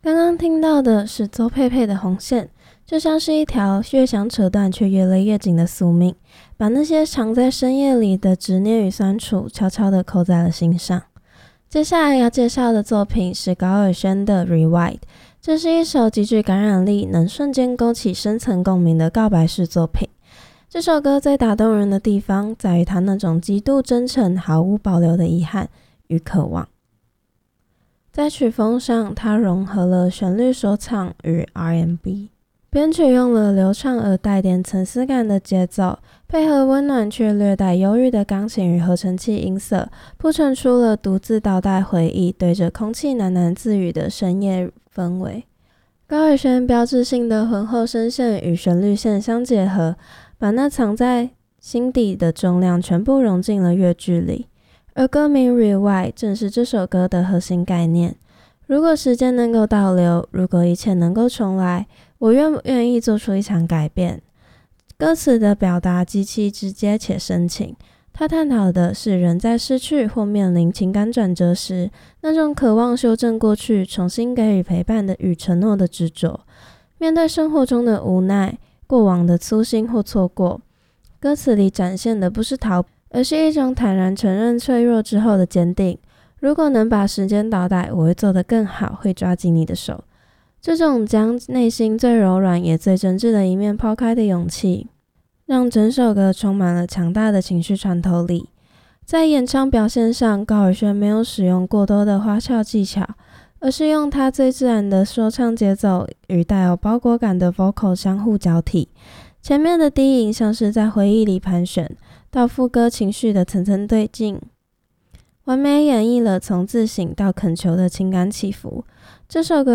刚刚听到的是邹佩佩的红线，就像是一条越想扯断却越勒越紧的宿命，把那些藏在深夜里的执念与酸楚悄悄地扣在了心上。接下来要介绍的作品是高尔宣的 Rewind， 这是一首极具感染力，能瞬间勾起深层共鸣的告白式作品。这首歌最打动人的地方在于它那种极度真诚、毫无保留的遗憾与渴望。在曲风上，它融合了旋律说唱与 R&B， 编曲用了流畅而带点层次感的节奏，配合温暖却略带忧郁的钢琴与合成器音色，铺陈出了独自倒带回忆，对着空气喃喃自语的深夜氛围。高尔宣标志性的浑厚声线与旋律线相结合，把那藏在心底的重量全部融进了乐句里。而歌名 Rewind 正是这首歌的核心概念。如果时间能够倒流，如果一切能够重来，我愿不愿意做出一场改变？歌词的表达极其直接且深情，它探讨的是人在失去或面临情感转折时，那种渴望修正过去，重新给予陪伴的与承诺的执着。面对生活中的无奈，过往的粗心或错过，歌词里展现的不是逃避，而是一种坦然承认脆弱之后的坚定。如果能把时间倒带，我会做得更好，会抓紧你的手。这种将内心最柔软也最真挚的一面抛开的勇气，让整首歌充满了强大的情绪穿透力。在演唱表现上，高尔宣没有使用过多的花俏技巧，而是用他最自然的说唱节奏与带有包裹感的 vocal 相互交替。前面的低吟像是在回忆里盘旋，到副歌情绪的层层对进，完美演绎了从自省到恳求的情感起伏。这首歌